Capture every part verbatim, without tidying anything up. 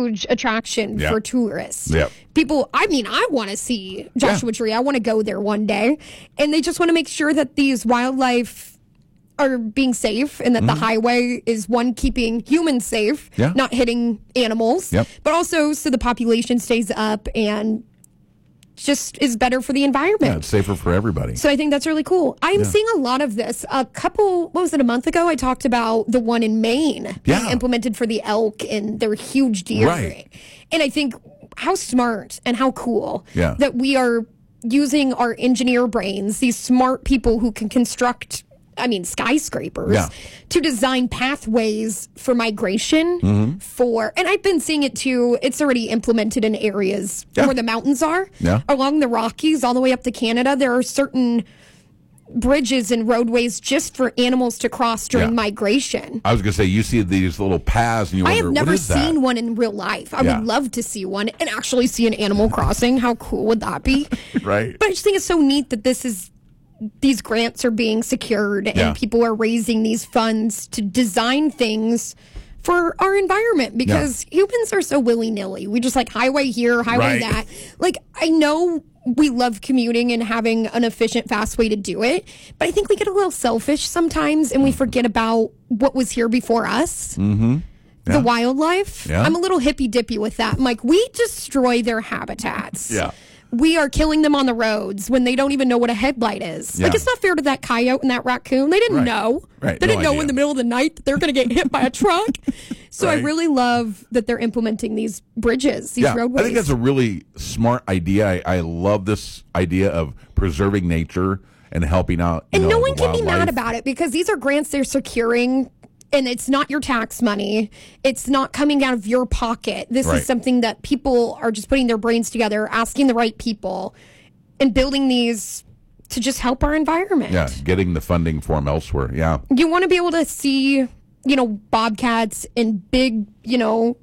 huge attraction Yep. for tourists. Yep. People, I mean, I want to see Joshua Yeah. Tree. I want to go there one day. And they just want to make sure that these wildlife are being safe and that the highway is, one, keeping humans safe, Yeah. not hitting animals, Yep. but also so the population stays up and just is better for the environment. Yeah, it's safer for everybody. So I think that's really cool. I'm Yeah. seeing a lot of this. A couple, what was it, a month ago? I talked about the one in Maine being Yeah. implemented for the elk and their huge deer. Right. And I think how smart and how cool Yeah. that we are using our engineer brains, these smart people who can construct, I mean, skyscrapers, Yeah. to design pathways for migration Mm-hmm. for, and I've been seeing it too. It's already implemented in areas Yeah. where the mountains are. Yeah. Along the Rockies, all the way up to Canada, there are certain bridges and roadways just for animals to cross during Yeah. migration. I was going to say, you see these little paths and you I wonder, have never what is that? seen one in real life. I Yeah. would love to see one and actually see an animal crossing. How cool would that be? Right. But I just think it's so neat that this is, these grants are being secured and Yeah. people are raising these funds to design things for our environment because humans are so willy-nilly. We just like highway here, highway Right. that. Like, I know we love commuting and having an efficient, fast way to do it, but I think we get a little selfish sometimes and we forget about what was here before us. Mm-hmm. Yeah. The wildlife. Yeah. I'm a little hippy-dippy with that. I'm like, we destroy their habitats. Yeah. We are killing them on the roads when they don't even know what a headlight is. Yeah. Like, it's not fair to that coyote and that raccoon. They didn't Right. know. Right. They No didn't know idea. in the middle of the night that they're going to get hit by a truck. So I Right. really love that they're implementing these bridges, these Yeah, roadways. I think that's a really smart idea. I, I love this idea of preserving nature and helping out. You And know, no one the can be mad wildlife. about it because these are grants they're securing, and it's not your tax money. It's not coming out of your pocket. This Right. is something that people are just putting their brains together, asking the right people, and building these to just help our environment. Yeah, getting the funding for them elsewhere. Yeah, You want to be able to see, you know, bobcats and big, you know,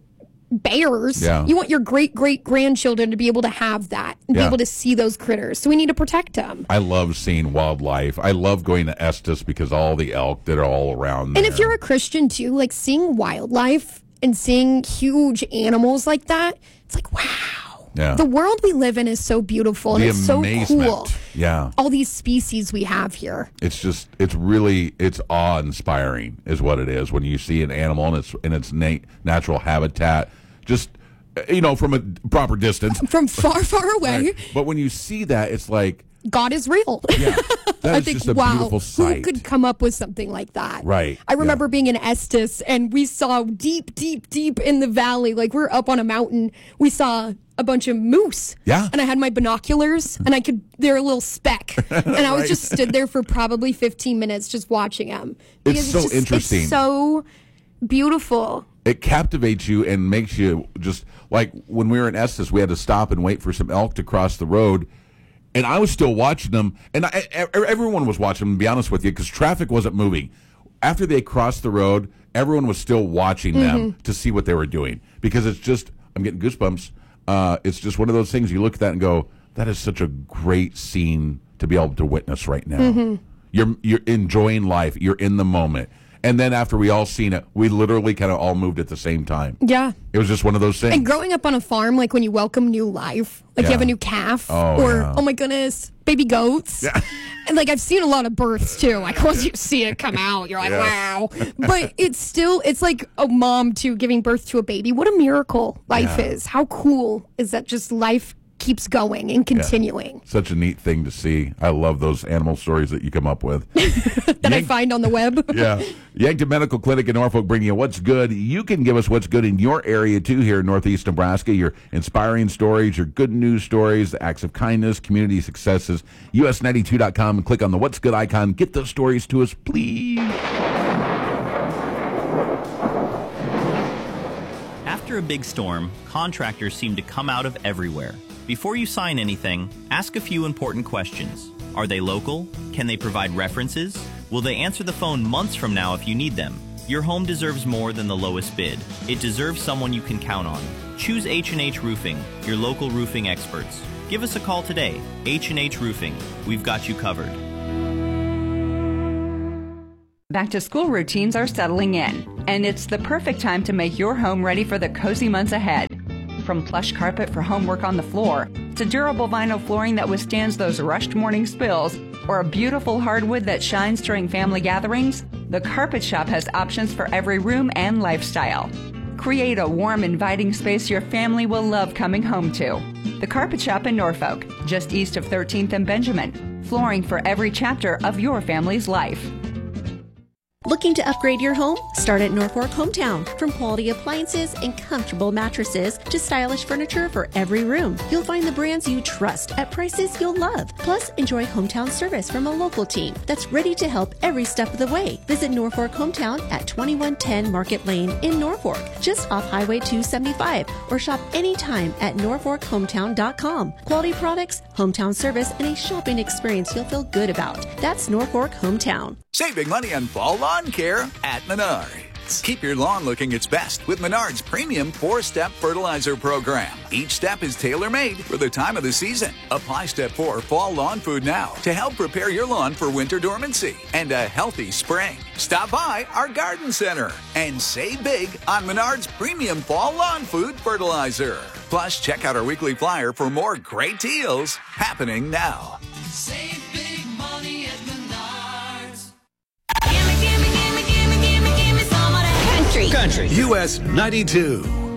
bears. Yeah. You want your great great grandchildren to be able to have that and be Yeah. able to see those critters. So we need to protect them. I love seeing wildlife. I love going to Estes because all the elk that are all around there. And if you're a Christian too, like seeing wildlife and seeing huge animals like that, it's like, wow. Yeah. The world we live in is so beautiful and the it's so amazement. cool. Yeah. All these species we have here. It's just, it's really, it's awe-inspiring is what it is when you see an animal in its, in its na- natural habitat, just, you know, from a proper distance. From far, far away, Right. But when you see that, it's like, God is real. yeah, that I is think, just a wow, beautiful sight. who could come up with something like that? Right, I remember yeah. being in Estes and we saw deep, deep, deep in the valley, like we're up on a mountain, we saw a bunch of moose. Yeah. And I had my binoculars and I could, they're a little speck. And I was Right. just stood there for probably fifteen minutes just watching them. It's so just, interesting. It's so beautiful. It captivates you and makes you just like when we were in Estes, we had to stop and wait for some elk to cross the road. And I was still watching them, and I, e- everyone was watching them, to be honest with you, because traffic wasn't moving. After they crossed the road, everyone was still watching them to see what they were doing. Because it's just, I'm getting goosebumps. Uh, it's just one of those things you look at that and go, that is such a great scene to be able to witness right now. You're you're enjoying life. You're in the moment. And then after we all seen it, we literally kind of all moved at the same time. Yeah. It was just one of those things. And growing up on a farm, like when you welcome new life, like Yeah. you have a new calf, Oh, or yeah. oh my goodness, baby goats. Yeah. And like I've seen a lot of births too. Like once you see it come out, you're like, Yeah. wow. But it's still, it's like a mom too giving birth to a baby. What a miracle life Yeah. is. How cool is that? Just life keeps going and continuing. Such a neat thing to see. I love those animal stories that you come up with. That I find on the web. Yeah. Yankton Medical Clinic in Norfolk bringing you what's good. You can give us what's good in your area, too, here in Northeast Nebraska. Your inspiring stories, your good news stories, the acts of kindness, community successes. U S ninety-two dot com and click on the What's Good icon. Get those stories to us, please. After a big storm, contractors seem to come out of everywhere. Before you sign anything, ask a few important questions. Are they local? Can they provide references? Will they answer the phone months from now if you need them? Your home deserves more than the lowest bid. It deserves someone you can count on. Choose H and H Roofing, your local roofing experts. Give us a call today. H and H Roofing. We've got you covered. Back-to-school routines are settling in, and it's the perfect time to make your home ready for the cozy months ahead. From plush carpet for homework on the floor, to durable vinyl flooring that withstands those rushed morning spills, or a beautiful hardwood that shines during family gatherings, the Carpet Shop has options for every room and lifestyle. Create a warm, inviting space your family will love coming home to. The Carpet Shop in Norfolk, just east of thirteenth and Benjamin. Flooring for every chapter of your family's life. Looking to upgrade your home? Start at Norfolk Hometown. From quality appliances and comfortable mattresses to stylish furniture for every room, you'll find the brands you trust at prices you'll love. Plus, enjoy hometown service from a local team that's ready to help every step of the way. Visit Norfolk Hometown at twenty-one ten Market Lane in Norfolk, just off Highway two seventy-five, or shop anytime at norfolk hometown dot com. Quality products, hometown service, and a shopping experience you'll feel good about. That's Norfolk Hometown. Saving money on fall lawn care at Menards. Keep your lawn looking its best with Menards premium four-step fertilizer program. Each step is tailor-made for the time of the season. Apply Step four Fall Lawn Food now to help prepare your lawn for winter dormancy and a healthy spring. Stop by our garden center and save big on Menards premium fall lawn food fertilizer. Plus, check out our weekly flyer for more great deals happening now. Save big money at Menards. Country. U S ninety-two.